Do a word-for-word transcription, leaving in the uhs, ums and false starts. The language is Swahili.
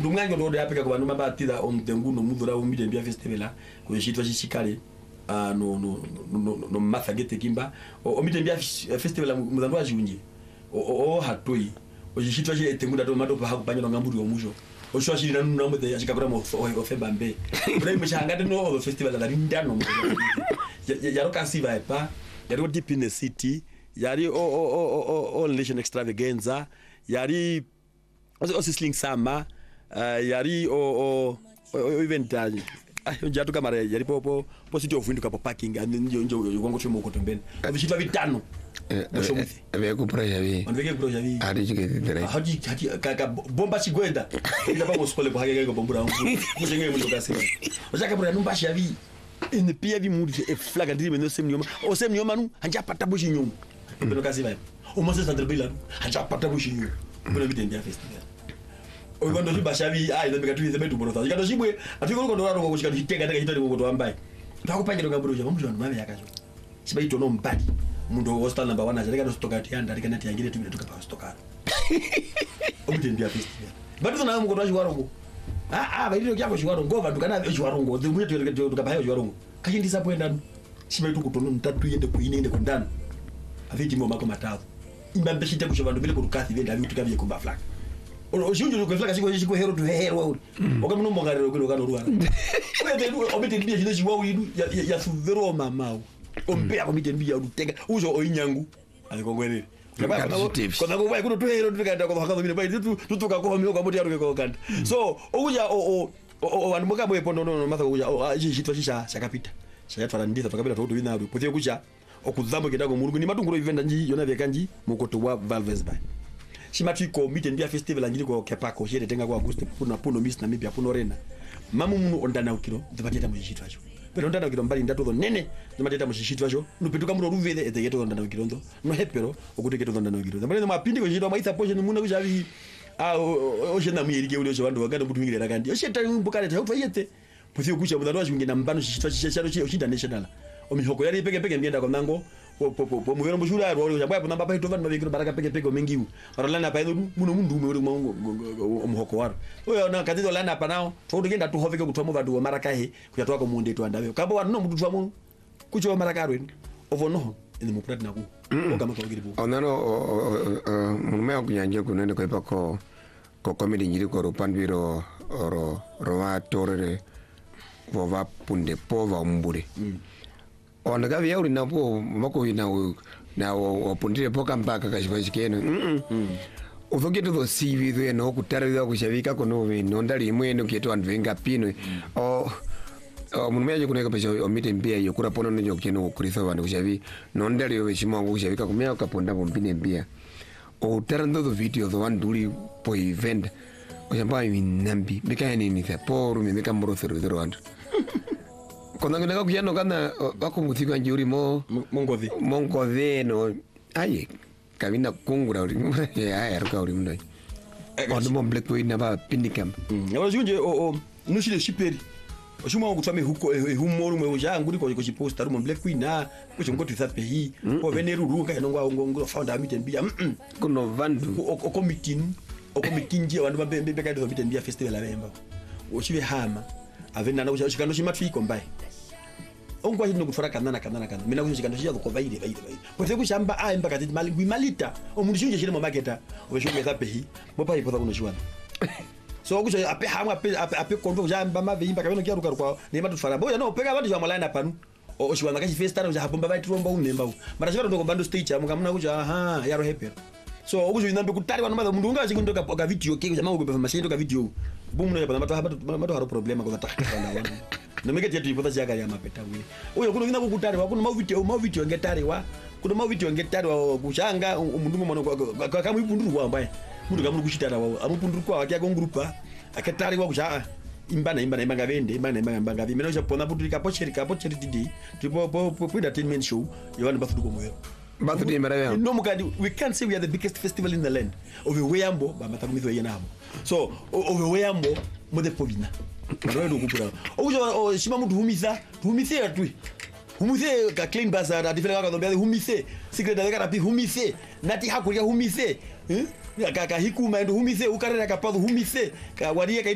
ndumwango ndo yapeka kwa bantu mabatira omtengu no mudura umide bia festival la ko shitwa shikale ah no no no no mathagete kimba omide bia festival mudandwa junje o hatoi o shitwa shi etengu ndo mato pa hakupanya ngamburi omusho o shwa shi nanu namode ashikakura mo ofemba mbe brai mshangate no festival la ndano yaro kasiva pa yaro deep in the city yari o o o all nation extravaganza yari o sisling sama yari o o event ali njatu kama yari po po city of winduka po parking njo njo kongo chimo ko tombeni bishitwa bitano ave ku proja vi onveke proja vi ari chike tere haji haji ka bomba chigwenda ila pa moskole ko hagege ko bombura mujenge mu lokasi ojaka pro numba shavi ine pia vi muri e flaga ndiri no semnyoma o semnyoma nu hanja pata bushi nyoma bino kasi vai o mose sandrebila hanja pata bushi nyoma bino bitendia festival o gondo shi bashavi ai ndo bekatu ize betu borota ikado shibwe atiko ko ndo ro ko shikado shitenga ndaka hitari ko to ambai ndakupangiro ngaburo jama mujana mame yakacho sibaito no mbadi mundo hostel number one azaleka stoka tianda rikana tiangire tumire tukapa stoka omitendia festival bado na mu ko twaji warongo ah ah baito kyako shiwarongo vantu kana shiwarongo dzimwe tukapa hayo shiwarongo kachindisa poenda sibaito kutono ntatu yende kuine inde kondano aviti mo mako matatu imbambe shite kusho vantu bele kurukathi venda avi tukavye kumba flag ojunju ko flag siko siko hero to hero wauri okamuno mongarero kilo kana ruwa kwete obite ndiye chino chiwa uyidu ya suvero mamau ompea komite ndiye udutega uzo oinyangu alikongwerere kona ko vai kuno to hero tukanda ko hakazo bine bai tu tutuka ko homiyo kwa moti yaruke ko kanda so okuja o o vantu moka boye pondo no matha okuja ichi chitwa chisha chakapita chayatwala nditha tukapita to wina aru pote kuja okuzambo kidago mulungu ni matunguro ivenda nji yona vyekanji mukoto wa Valves Bay shimatu ko mite ndia festival ngiri ko kepako shire tenga kwa Auguste puno puno miss na mipya puno rena mamu munu ondana ukiro ndibateta mu chitwa cho pero ondana ukiro mbali ndatozo nene ndibateta mu chitwa cho nupetuka muno ruvele etegeto ondana ukiro ndo no hepero okuti keto ondana ukiro mbali no mapindi ko chitwa maitha poshe muna kujavi a o shena muyirike uli cho vandu vakanda mutu ngire rakandi o sheta mbukale ta utayete puthio kucha mudano wachingena mbano chitwa chishalo chi oshinda national omihoko yari peke peke ndienda kwa nango po po po muvero mushura ro ro jabwa pona baba hito vanhu vavikiro baraka peke peke mengiu arolana pa edu muno mundu umwe omhoko waro oyo na kadito lana pa nao foto ngenda tu hoveke kutwa muvadu wa maraka he kuyatwa ko munde to andave kabo wanu no mudu twa mu kucho maraka ro ovo no ende muprat na ku okama ko ngiri bu onano munme okunyanje kunende ko ipako ko comedy nyiri ko ropandiro oro rowa torere vova punde pova umbure ona gavi yauri napo mako ina na opundire poka mpaka kashiva chikeno mm ufogeto do C V do no kutarira kushavika kono we no ndali imweno keto andu venga pino o o munmeje kuneka pesha omite mbia yo kura pono nyo keno kuriso vandu kushavi no ndali yo chimongo kushavika kumea kaponda bombine mbia o tarando do video do anduli po event ojamba minambi bikani ni se poru me kamro zero zero andu kona ngena kuyano kana bakumuthiwa njuri mo mongothi mongothi no aye kabina kungura uri ya erka uri mndai ono mo black boy na ba pinikam yaba junje o o nushile shiperi oshuma ngutwame huko humoru mwe uja nguri ko chiposta rumo black queen na kucho ngoti thape hi ko veneru ruka nongwa ngongwa found a meeting bia kuno vandu o committee o committee nje vandu bambe beka do meeting bia festival la bemba ochive hama avena na uja chikano chimatfiko mbai ongwa hino kutfara kanana kanana kanana mina kucho chikano chiya ko vaide vaide vaide pothe kushamba a emba kati mali malita omundu chinje chile mo marketa obeshome thape hi bopa ipotha kuno chiwana so kucho ape hamwe ape ape kondo jamba mavimba kabeno kya ruka ruka ne matu fara boya no peka vandu jwa line panu o shiwana kachi festa uja habomba vai tromba unemba u mara chiro ndo kombando stage amu kamuna kucho aha yaro hepero so kucho inambe kutari wana madha mundu unga chikundoka ka video ke jamaa ugobe machine ka video boom no yapa matu matu matu haro problema kwa taka kana wana no meketi yetu ipotha chaka ya mapeta wili uyo kuno ngina kukutari wa kuno ma video ma video ngetari wa kuno ma video ngetari wa kushanga mundu mmono kama ibunduru kwa mbaye mundu kamunu kushitara wa amupunduru kwa akya kongrupa akatari wa kusha imbana imbana imbanga vende imbana imbanga imbanga vimeno cha pona putu kapocheri kapocheri tidi tipo po po entertainment show yawani bafudu ko moyo bafudu mara no mukadi we can't say we are the biggest festival in the land of weyambo ba matakumizo yenamo so of weyambo mode povina ndo ndo kupura okujo shima mutu humisa humise tu humise ka clean bazar adifela ka ndo humise secret da ka pi humise nati hakuria humise eh ka ka hikuma ndo humise ukarera ka padu humise ka waria